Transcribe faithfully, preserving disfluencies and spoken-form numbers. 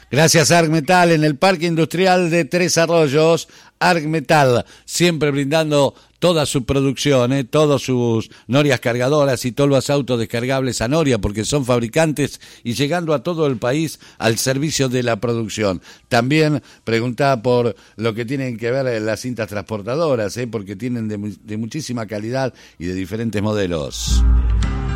Gracias a Argmetal en el Parque Industrial de Tres Arroyos. Argmetal, siempre brindando toda su producción, ¿eh? Todos sus norias cargadoras y todos los autos descargables a Noria, porque son fabricantes y llegando a todo el país al servicio de la producción. También preguntá por lo que tienen que ver las cintas transportadoras, ¿eh? Porque tienen de, de muchísima calidad y de diferentes modelos.